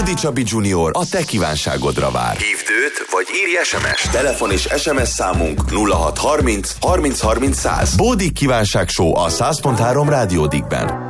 Bódi Csabi Junior a te kívánságodra vár. Hívd őt, vagy írj SMS. Telefon és SMS számunk 0630 30 30 100. Bódi kívánság show a 100.3 Rádiódikben.